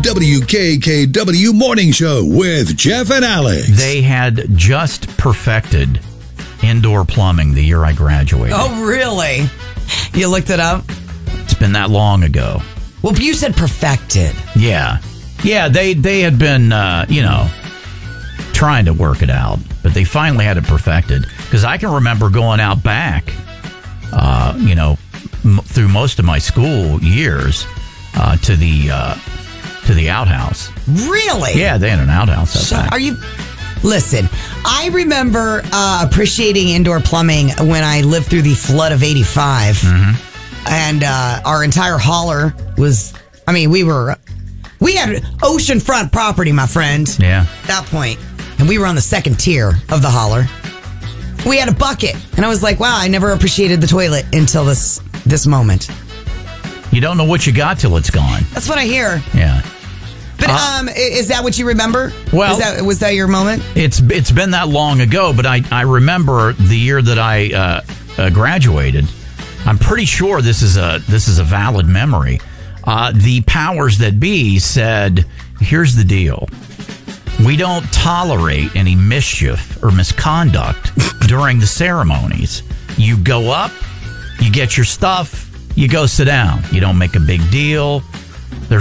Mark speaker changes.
Speaker 1: WKKW Morning Show with Jeff and Alex.
Speaker 2: They had just perfected indoor plumbing the year I graduated.
Speaker 3: Oh, really? You looked it up?
Speaker 2: It's been that long ago.
Speaker 3: Well, you said perfected.
Speaker 2: Yeah. Yeah, they had been, trying to work it out, but they finally had it perfected. Because I can remember going out back, through most of my school years to the outhouse.
Speaker 3: Really?
Speaker 2: Yeah, they had an outhouse out back.
Speaker 3: Are you... Listen, I remember appreciating indoor plumbing when I lived through the flood of 85. Mm-hmm. And our entire holler was... we had oceanfront property, my friend.
Speaker 2: Yeah.
Speaker 3: At that point. And we were on the second tier of the holler. We had a bucket. And I was like, wow, I never appreciated the toilet until this moment.
Speaker 2: You don't know what you got till it's gone.
Speaker 3: That's what I hear.
Speaker 2: Yeah.
Speaker 3: But is that what you remember?
Speaker 2: Well,
Speaker 3: was that your moment?
Speaker 2: It's been that long ago, but I remember the year that I graduated. I'm pretty sure this is a valid memory. The powers that be said, "Here's the deal: we don't tolerate any mischief or misconduct during the ceremonies. You go up, you get your stuff, you go sit down. You don't make a big deal."